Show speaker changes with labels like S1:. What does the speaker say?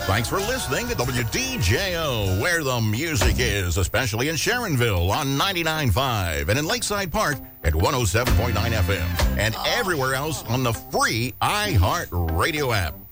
S1: Thanks for listening to WDJO, where the music is, especially in Sharonville on 99.5 and in Lakeside Park at 107.9 FM and everywhere else on the free iHeart Radio app.